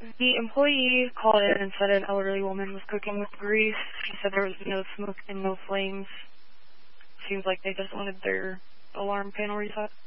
The employee called in and said an elderly woman was cooking with grease. She said there was no smoke and no flames. Seems like they just wanted their alarm panel reset.